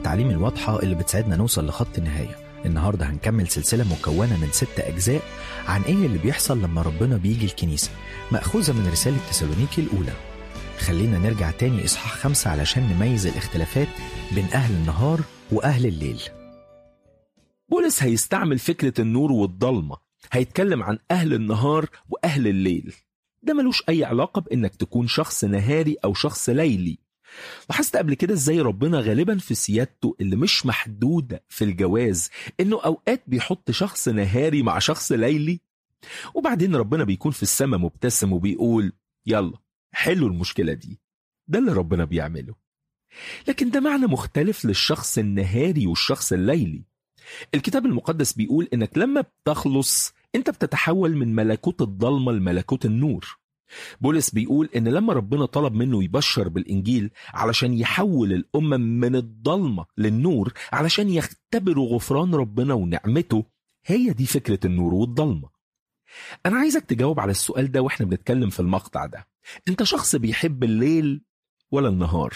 التعليم الواضحة اللي بتساعدنا نوصل لخط النهاية. النهاردة هنكمل سلسلة مكونة من 6 أجزاء عن إيه اللي بيحصل لما ربنا بيجي الكنيسة، مأخوذة من رسالة تسالونيكي الأولى. خلينا نرجع تاني إصحاح 5 علشان نميز الاختلافات بين أهل النهار وأهل الليل. بولس هيستعمل فكرة النور والضلمة، هيتكلم عن أهل النهار وأهل الليل. ده ملوش أي علاقة بإنك تكون شخص نهاري أو شخص ليلي. لاحظت قبل كده إزاي ربنا غالبا في سيادته اللي مش محدودة في الجواز إنه أوقات بيحط شخص نهاري مع شخص ليلي، وبعدين ربنا بيكون في السماء مبتسم وبيقول يلا حلوا المشكلة دي. ده اللي ربنا بيعمله. لكن ده معنى مختلف للشخص النهاري والشخص الليلي. الكتاب المقدس بيقول إنك لما بتخلص أنت بتتحول من ملكوت الضلمة لملكوت النور. بولس بيقول إن لما ربنا طلب منه يبشر بالإنجيل علشان يحول الأمة من الضلمة للنور علشان يختبروا غفران ربنا ونعمته، هي دي فكرة النور والضلمة. أنا عايزك تجاوب على السؤال ده وإحنا بنتكلم في المقطع ده. أنت شخص بيحب الليل ولا النهار؟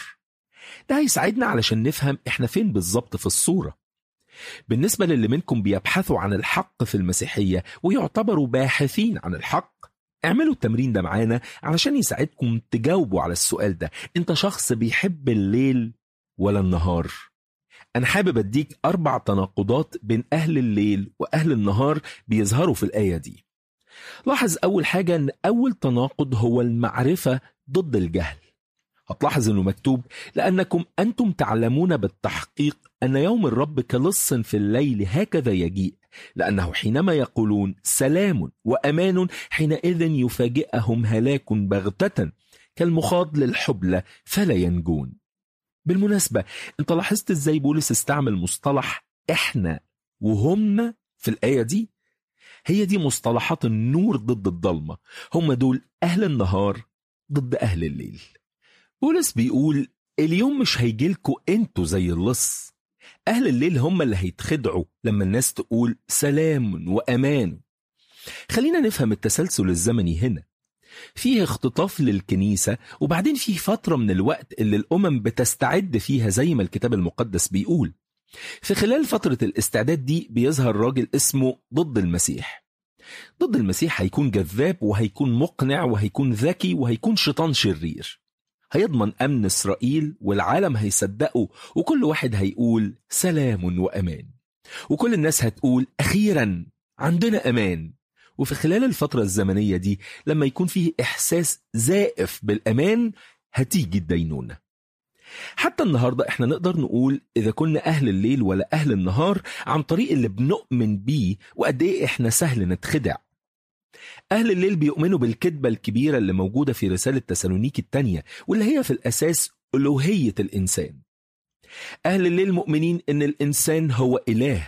ده هيساعدنا علشان نفهم إحنا فين بالظبط في الصورة. بالنسبة للي منكم بيبحثوا عن الحق في المسيحية ويعتبروا باحثين عن الحق، اعملوا التمرين ده معانا علشان يساعدكم تجاوبوا على السؤال ده. انت شخص بيحب الليل ولا النهار؟ انا حابب اديك 4 تناقضات بين اهل الليل واهل النهار بيظهروا في الآية دي. لاحظ اول حاجة ان اول تناقض هو المعرفة ضد الجهل. هتلاحظ انه مكتوب لانكم انتم تعلمون بالتحقيق ان يوم الرب كلص في الليل هكذا يجيء، لأنه حينما يقولون سلام وأمان حينئذ يفاجئهم هلاك بغتة كالمخاض للحبلة فلا ينجون. بالمناسبة انت لاحظت ازاي بولس استعمل مصطلح احنا وهم في الآية دي؟ هي دي مصطلحات النور ضد الضلمة. هم دول أهل النهار ضد أهل الليل. بولس بيقول اليوم مش هيجيلكوا انتوا زي اللص. أهل الليل هم اللي هيتخدعوا لما الناس تقول سلام وأمان. خلينا نفهم التسلسل الزمني هنا. فيه اختطاف للكنيسة، وبعدين فيه فترة من الوقت اللي الأمم بتستعد فيها زي ما الكتاب المقدس بيقول. في خلال فترة الاستعداد دي بيظهر راجل اسمه ضد المسيح. ضد المسيح هيكون جذاب وهيكون مقنع وهيكون ذكي وهيكون شيطان شرير. هيضمن أمن إسرائيل والعالم هيصدقه، وكل واحد هيقول سلام وأمان، وكل الناس هتقول أخيرا عندنا أمان. وفي خلال الفترة الزمنية دي لما يكون فيه إحساس زائف بالأمان هتيجي الدينونة. حتى النهاردة احنا نقدر نقول إذا كنا أهل الليل ولا أهل النهار عن طريق اللي بنؤمن بيه وقد إيه احنا سهل نتخدع. أهل الليل بيؤمنوا بالكذبة الكبيرة اللي موجودة في رسالة تسالونيكي الثانية، واللي هي في الأساس ألوهية الإنسان. أهل الليل مؤمنين إن الإنسان هو إله.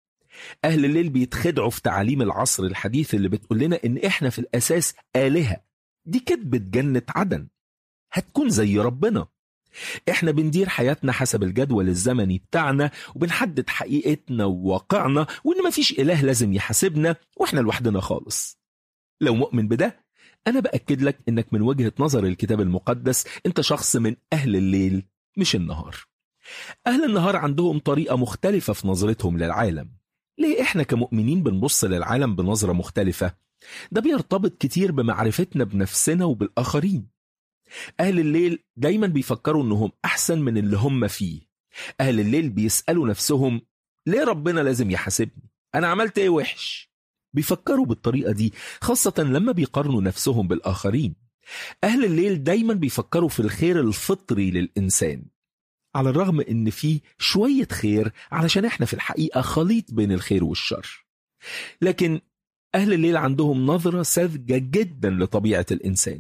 أهل الليل بيتخدعوا في تعاليم العصر الحديث اللي بتقول لنا إن إحنا في الأساس آلهة. دي كذبة جنة عدن، هتكون زي ربنا. إحنا بندير حياتنا حسب الجدول الزمني بتاعنا، وبنحدد حقيقتنا وواقعنا، وإن مفيش إله لازم يحاسبنا وإحنا لوحدنا خالص. لو مؤمن بده أنا بأكد لك إنك من وجهة نظر الكتاب المقدس أنت شخص من أهل الليل مش النهار. أهل النهار عندهم طريقة مختلفة في نظرتهم للعالم. ليه إحنا كمؤمنين بنبص للعالم بنظرة مختلفة؟ ده بيرتبط كتير بمعرفتنا بنفسنا وبالآخرين. أهل الليل دايما بيفكروا إنهم أحسن من اللي هم فيه. أهل الليل بيسألوا نفسهم ليه ربنا لازم يحاسبني؟ أنا عملت إيه وحش؟ بيفكروا بالطريقة دي خاصة لما بيقارنوا نفسهم بالآخرين. أهل الليل دايما بيفكروا في الخير الفطري للإنسان، على الرغم إن فيه شوية خير علشان إحنا في الحقيقة خليط بين الخير والشر. لكن أهل الليل عندهم نظرة ساذجة جدا لطبيعة الإنسان.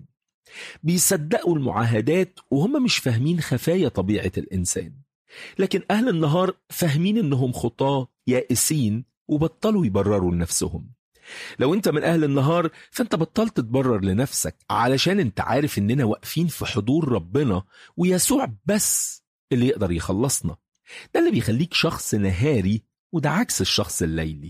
بيصدقوا المعاهدات وهم مش فاهمين خفايا طبيعة الإنسان. لكن أهل النهار فاهمين إنهم خطاة يائسين وبطلوا يبرروا لنفسهم. لو انت من اهل النهار فانت بطلت تبرر لنفسك علشان انت عارف اننا واقفين في حضور ربنا ويسوع بس اللي يقدر يخلصنا. ده اللي بيخليك شخص نهاري، وده عكس الشخص الليلي.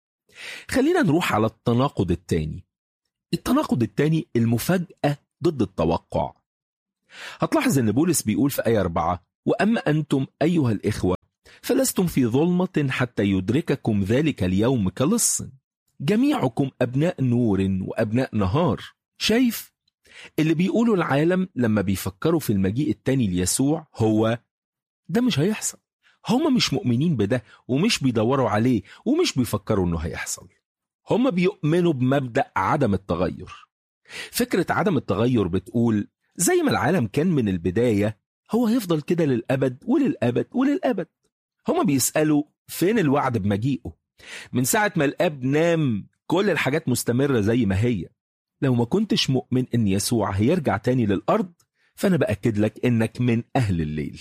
خلينا نروح على التناقض التاني. التناقض التاني المفاجأة ضد التوقع. هتلاحظ ان بولس بيقول في آية 4 وأما أنتم أيها الإخوة فلستم في ظلمة حتى يدرككم ذلك اليوم كلص، جميعكم أبناء نور وأبناء نهار. شايف اللي بيقولوا العالم لما بيفكروا في المجيء التاني ليسوع هو ده مش هيحصل. هم مش مؤمنين بده ومش بيدوروا عليه ومش بيفكروا انه هيحصل. هم بيؤمنوا بمبدأ عدم التغير. فكرة عدم التغير بتقول زي ما العالم كان من البداية هو هيفضل كده للأبد وللأبد وللأبد. هم بيسألوا فين الوعد بمجيئه؟ من ساعة ما الأب نام كل الحاجات مستمرة زي ما هي. لو ما كنتش مؤمن ان يسوع هيرجع تاني للأرض فأنا بأكد لك انك من أهل الليل.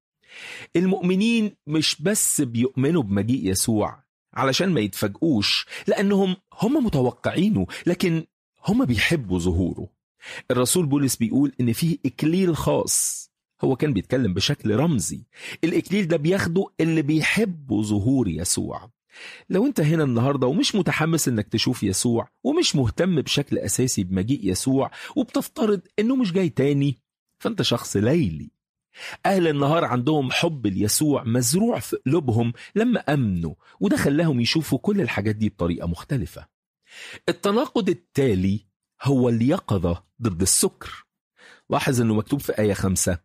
المؤمنين مش بس بيؤمنوا بمجيء يسوع علشان ما يتفاجئوش لأنهم هم متوقعينه، لكن هم بيحبوا ظهوره. الرسول بولس بيقول إن فيه إكليل خاص. هو كان بيتكلم بشكل رمزي. الإكليل ده بياخده اللي بيحبوا ظهور يسوع. لو انت هنا النهاردة ومش متحمس انك تشوف يسوع ومش مهتم بشكل أساسي بمجيء يسوع وبتفترض انه مش جاي تاني، فانت شخص ليلي. أهل النهار عندهم حب ليسوع مزروع في قلوبهم لما أمنوا، وده خلاهم يشوفوا كل الحاجات دي بطريقة مختلفة. التناقض التالي هو اليقظة ضد السكر. لاحظ أنه مكتوب في آية 5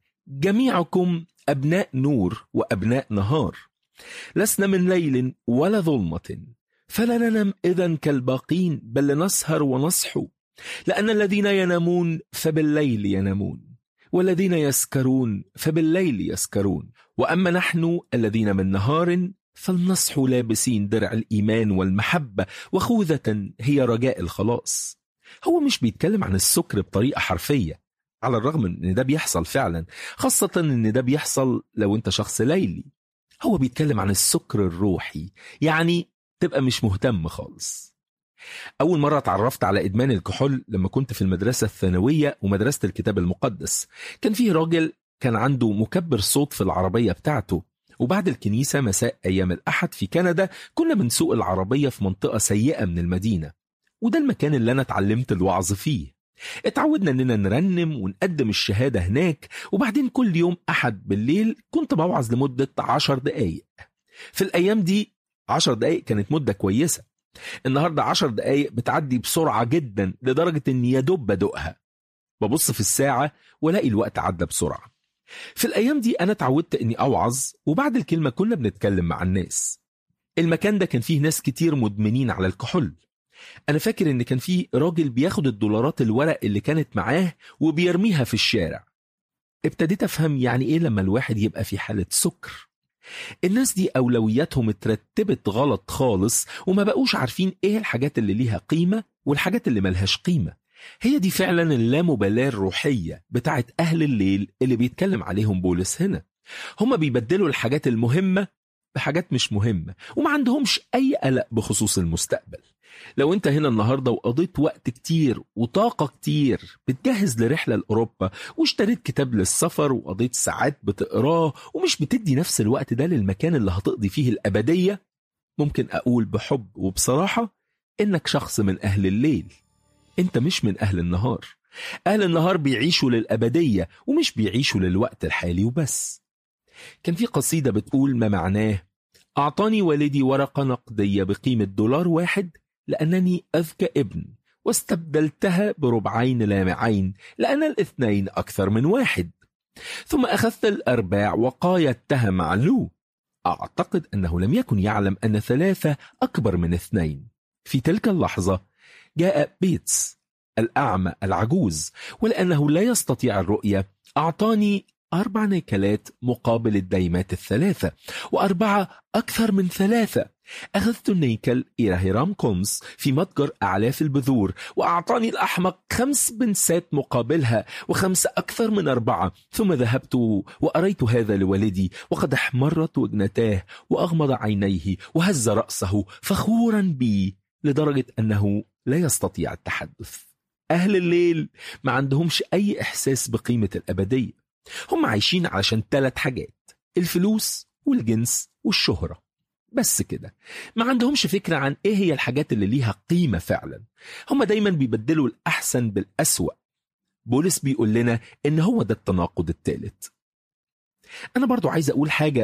جميعكم أبناء نور وأبناء نهار، لسنا من ليل ولا ظلمة، فلا ننم إذن كالباقين بل نسهر ونصحو، لأن الذين ينامون فبالليل ينامون، والذين يسكرون فبالليل يسكرون، وأما نحن الذين من نهار فلنصح لابسين درع الإيمان والمحبة وخوذة هي رجاء الخلاص. هو مش بيتكلم عن السكر بطريقة حرفية، على الرغم من ان ده بيحصل فعلا، خاصة ان ده بيحصل لو انت شخص ليلي. هو بيتكلم عن السكر الروحي، يعني تبقى مش مهتم خالص. أول مرة اتعرفت على إدمان الكحول لما كنت في المدرسة الثانوية ومدرسة الكتاب المقدس. كان فيه راجل كان عنده مكبر صوت في العربية بتاعته، وبعد الكنيسة مساء أيام الأحد في كندا كنا بنسوق العربية في منطقة سيئة من المدينة، وده المكان اللي أنا اتعلمت الوعظ فيه. اتعودنا أننا نرنم ونقدم الشهادة هناك، وبعدين كل يوم أحد بالليل كنت بوعظ لمدة 10 دقايق. في الأيام دي 10 دقايق كانت مدة كويسة. النهاردة 10 دقايق بتعدي بسرعة جدا لدرجة أني يدوب بدوقها. ببص في الساعة ولاقي الوقت عدى بسرعة. في الأيام دي أنا اتعودت أني أوعظ، وبعد الكلمة كنا بنتكلم مع الناس. المكان ده كان فيه ناس كتير مدمنين على الكحول. أنا فاكر أن كان فيه راجل بياخد الدولارات الورق اللي كانت معاه وبيرميها في الشارع. ابتديت أفهم يعني إيه لما الواحد يبقى في حالة سكر. الناس دي أولوياتهم اترتبت غلط خالص، وما بقوش عارفين إيه الحاجات اللي ليها قيمة والحاجات اللي ملهاش قيمة. هي دي فعلا اللامبالاة الروحية بتاعت أهل الليل اللي بيتكلم عليهم بولس هنا. هم بيبدلوا الحاجات المهمة بحاجات مش مهمة، وما عندهمش أي قلق بخصوص المستقبل. لو انت هنا النهاردة وقضيت وقت كتير وطاقة كتير بتجهز لرحلة لأوروبا، واشتريت كتاب للسفر وقضيت ساعات بتقراه، ومش بتدي نفس الوقت ده للمكان اللي هتقضي فيه الأبدية، ممكن أقول بحب وبصراحة إنك شخص من أهل الليل. انت مش من أهل النهار. أهل النهار بيعيشوا للأبدية ومش بيعيشوا للوقت الحالي وبس. كان في قصيدة بتقول ما معناه: أعطاني والدي ورقة نقدية بقيمة $1 لأنني أذكى ابن، واستبدلتها ب2 لامعين لأن 2 أكثر من 1. ثم أخذت الأرباع وقايدتها مع لو. أعتقد أنه لم يكن يعلم أن 3 أكبر من 2. في تلك اللحظة جاء بيتس الأعمى العجوز، ولأنه لا يستطيع الرؤية أعطاني 4 نيكلات مقابل الدايمات 3، و4 أكثر من 3. أخذت النيكل إلى هيرام كومز في متجر أعلاف البذور، وأعطاني الأحمق 5 بنسات مقابلها، و5 أكثر من 4. ثم ذهبت وأريت هذا لوالدي، وقد احمرت وجنتاه وأغمض عينيه وهز رأسه فخورا بي لدرجة أنه لا يستطيع التحدث. أهل الليل ما عندهمش أي إحساس بقيمة الأبدية. هم عايشين علشان 3 حاجات: الفلوس والجنس والشهرة، بس كده. ما عندهمش فكرة عن ايه هي الحاجات اللي ليها قيمة فعلا. هم دايما بيبدلوا الأحسن بالأسوأ. بولس بيقول لنا ان هو ده التناقض الثالث. انا برضو عايز اقول حاجة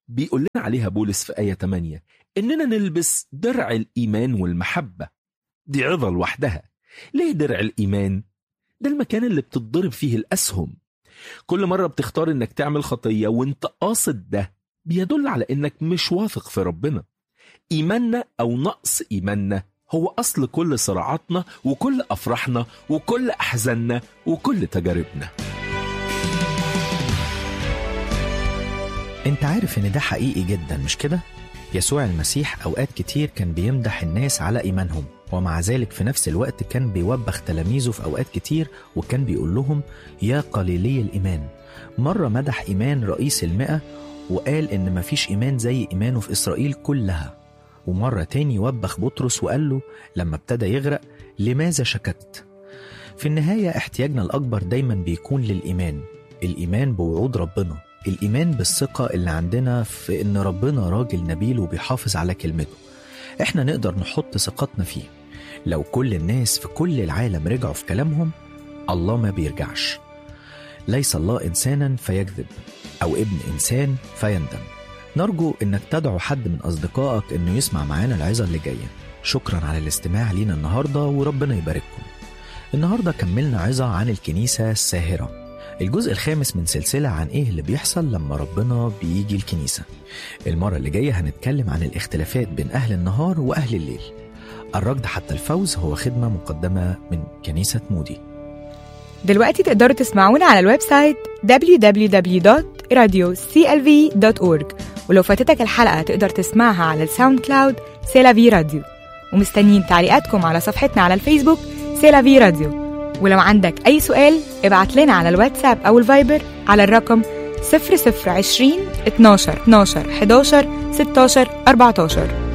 بيقول لنا عليها بولس في آية 8 إننا نلبس درع الإيمان والمحبة. دي عظة لوحدها. ليه درع الإيمان؟ ده المكان اللي بتضرب فيه الأسهم. كل مرة بتختار إنك تعمل خطية وإنت قاصد ده بيدل على إنك مش واثق في ربنا. إيماننا أو نقص إيماننا هو أصل كل صراعاتنا وكل أفراحنا وكل أحزاننا وكل تجاربنا. انت عارف ان ده حقيقي جدا، مش كده؟ يسوع المسيح اوقات كتير كان بيمدح الناس على ايمانهم، ومع ذلك في نفس الوقت كان بيوبخ تلاميذه في اوقات كتير، وكان بيقول لهم يا قليلي الايمان. مرة مدح ايمان رئيس 100 وقال ان مفيش ايمان زي ايمانه في اسرائيل كلها. ومرة تاني وبخ بطرس وقال له لما ابتدى يغرق لماذا شككت؟ في النهاية احتياجنا الاكبر دايما بيكون للايمان، الايمان بوعود ربنا، الإيمان بالثقة اللي عندنا في إن ربنا راجل نبيل وبيحافظ على كلمته. إحنا نقدر نحط ثقتنا فيه. لو كل الناس في كل العالم رجعوا في كلامهم، الله ما بيرجعش. ليس الله إنسانا فيكذب أو ابن إنسان فيندم. نرجو إنك تدعو حد من أصدقائك إنه يسمع معانا العظة اللي جاية. شكرا على الاستماع لينا النهاردة وربنا يبارككم. النهاردة كملنا عظة عن الكنيسة الساهرة، الجزء الخامس من سلسلة عن إيه اللي بيحصل لما ربنا بيجي الكنيسة. المرة اللي جاية هنتكلم عن الاختلافات بين أهل النهار وأهل الليل. الركض حتى الفوز هو خدمة مقدمة من كنيسة مودي. دلوقتي تقدروا تسمعونا على الويب سايت www.radioclv.org، ولو فاتتك الحلقة تقدر تسمعها على الساوند كلاود سيلافي راديو. ومستنيين تعليقاتكم على صفحتنا على الفيسبوك سيلافي راديو. ولو عندك أي سؤال ابعت لنا على الواتساب أو الفايبر على الرقم 0020 12 11 16 14.